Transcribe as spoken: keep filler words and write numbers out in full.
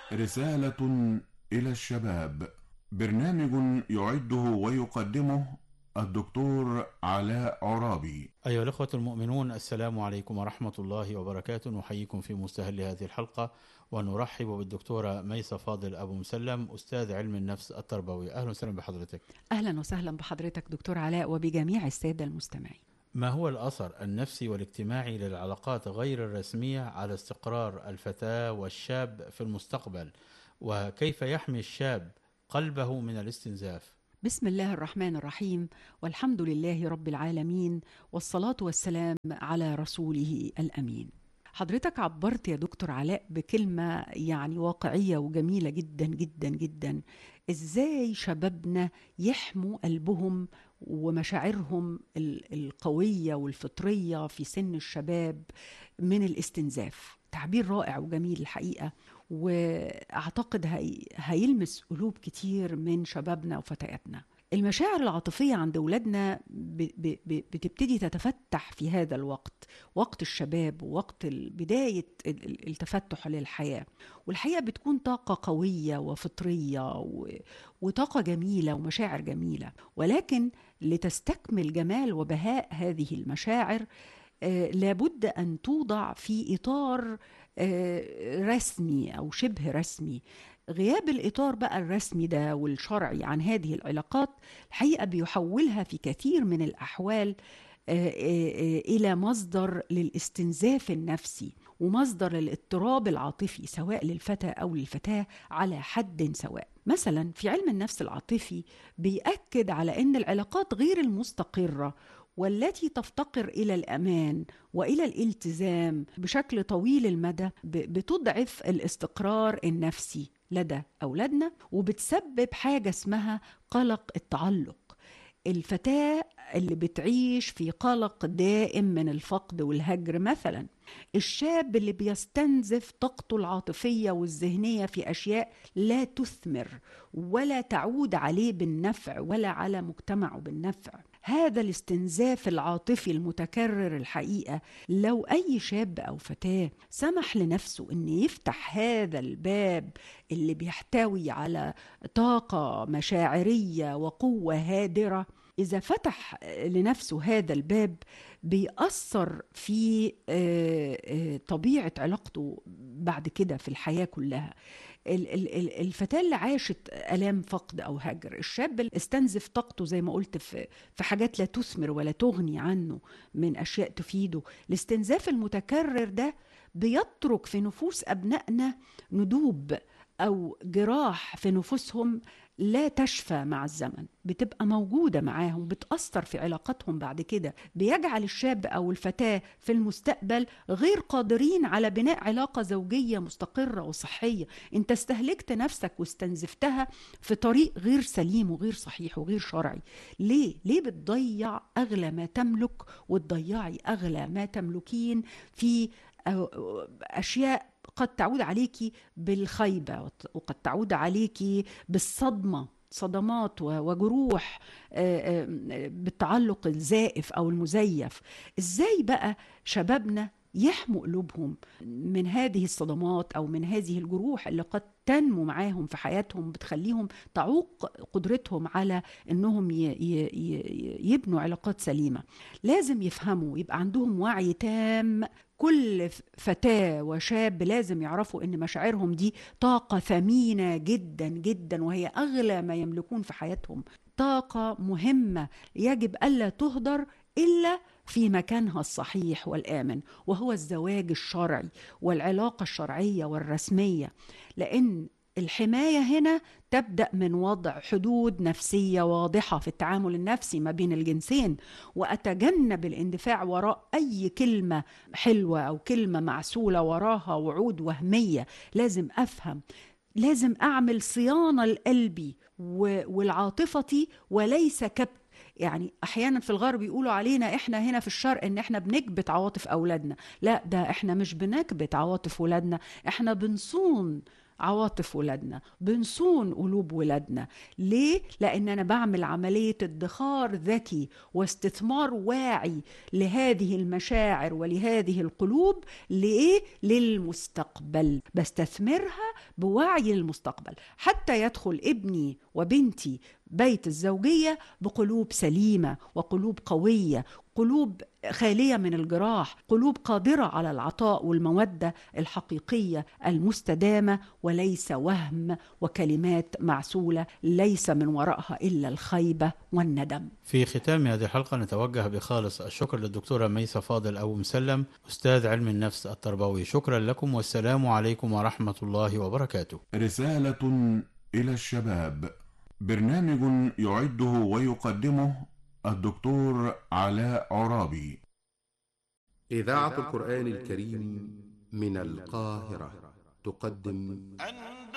رسالة إلى الشباب، برنامج يعده ويقدمه الدكتور علاء عرابي. أيها الأخوة المؤمنون، السلام عليكم ورحمة الله وبركاته. نحييكم في مستهل هذه الحلقة، ونرحب بالدكتورة ميسة فاضل أبو مسلم، أستاذ علم النفس التربوي. أهلا وسهلا بحضرتك. أهلا وسهلا بحضرتك دكتور علاء وبجميع السادة المستمعين. ما هو الأثر النفسي والاجتماعي للعلاقات غير الرسمية على استقرار الفتاة والشاب في المستقبل، وكيف يحمي الشاب قلبه من الاستنزاف؟ بسم الله الرحمن الرحيم، والحمد لله رب العالمين، والصلاة والسلام على رسوله الأمين. حضرتك عبرت يا دكتور علاء بكلمة يعني واقعية وجميلة جدا جدا جدا. إزاي شبابنا يحموا قلبهم ومشاعرهم القوية والفطرية في سن الشباب من الاستنزاف؟ تعبير رائع وجميل الحقيقة، وأعتقد هي هيلمس قلوب كتير من شبابنا وفتياتنا. المشاعر العاطفية عند أولادنا بتبتدي تتفتح في هذا الوقت، وقت الشباب ووقت بداية التفتح للحياة، والحقيقة بتكون طاقة قوية وفطرية وطاقة جميلة ومشاعر جميلة. ولكن لتستكمل جمال وبهاء هذه المشاعر آه لابد أن توضع في إطار آه رسمي أو شبه رسمي. غياب الإطار بقى الرسمي ده والشرعي عن هذه العلاقات الحقيقة بيحولها في كثير من الأحوال آه آه إلى مصدر للاستنزاف النفسي ومصدر للاضطراب العاطفي، سواء للفتى أو للفتاة على حد سواء. مثلا في علم النفس العاطفي بيأكد على أن العلاقات غير المستقرة والتي تفتقر إلى الأمان وإلى الالتزام بشكل طويل المدى بتضعف الاستقرار النفسي لدى أولادنا، وبتسبب حاجة اسمها قلق التعلق. الفتاة اللي بتعيش في قلق دائم من الفقد والهجر مثلا، الشاب اللي بيستنزف طاقته العاطفية والذهنية في أشياء لا تثمر ولا تعود عليه بالنفع ولا على مجتمعه بالنفع. هذا الاستنزاف العاطفي المتكرر الحقيقة لو أي شاب أو فتاة سمح لنفسه أن يفتح هذا الباب اللي بيحتوي على طاقة مشاعرية وقوة هادرة، إذا فتح لنفسه هذا الباب بيأثر في طبيعة علاقته بعد كده في الحياة كلها. الفتاة اللي عاشت آلام فقد أو هجر، الشاب اللي استنزف طاقته زي ما قلت في في حاجات لا تثمر ولا تغني عنه من أشياء تفيده، الاستنزاف المتكرر ده بيترك في نفوس أبنائنا ندوب أو جراح في نفوسهم لا تشفى مع الزمن، بتبقى موجودة معاهم، بتأثر في علاقاتهم بعد كده، بيجعل الشاب أو الفتاة في المستقبل غير قادرين على بناء علاقة زوجية مستقرة وصحية. انت استهلكت نفسك واستنزفتها في طريق غير سليم وغير صحيح وغير شرعي. ليه؟ ليه بتضيع أغلى ما تملك وتضيعي أغلى ما تملكين في أشياء قد تعود عليكي بالخيبة وقد تعود عليكي بالصدمة، صدمات وجروح بالتعلق الزائف أو المزيف. إزاي بقى شبابنا يحموا قلوبهم من هذه الصدمات أو من هذه الجروح اللي قد تنمو معاهم في حياتهم بتخليهم تعوق قدرتهم على أنهم يبنوا علاقات سليمة؟ لازم يفهموا، يبقى عندهم وعي تام. كل فتاة وشاب لازم يعرفوا أن مشاعرهم دي طاقة ثمينة جدا جدا، وهي أغلى ما يملكون في حياتهم، طاقة مهمة يجب ألا تهدر إلا في مكانها الصحيح والآمن، وهو الزواج الشرعي والعلاقة الشرعية والرسمية. لأن الحماية هنا تبدأ من وضع حدود نفسية واضحة في التعامل النفسي ما بين الجنسين، وأتجنب الاندفاع وراء أي كلمة حلوة أو كلمة معسولة وراها وعود وهمية. لازم أفهم، لازم أعمل صيانة لقلبي والعاطفتي وليس كبت. يعني احيانا في الغرب يقولوا علينا احنا هنا في الشرق ان احنا بنكبت عواطف اولادنا. لا، ده احنا مش بنكبت عواطف اولادنا، احنا بنصون عواطف ولادنا، بنصون قلوب ولادنا. ليه؟ لأن أنا بعمل عملية ادخار ذكي واستثمار واعي لهذه المشاعر ولهذه القلوب. لإيه؟ للمستقبل، بستثمرها بوعي المستقبل حتى يدخل ابني وبنتي بيت الزوجية بقلوب سليمة وقلوب قوية، قلوب خالية من الجراح، قلوب قادرة على العطاء والمودة الحقيقية المستدامة، وليس وهم وكلمات معسولة ليس من وراءها إلا الخيبة والندم. في ختام هذه الحلقة نتوجه بخالص الشكر للدكتورة ميسة فاضل أبو مسلم، أستاذ علم النفس التربوي. شكرا لكم والسلام عليكم ورحمة الله وبركاته. رسالة إلى الشباب، برنامج يعده ويقدمه الدكتور علاء عرابي. إذاعة القرآن الكريم من القاهرة تقدم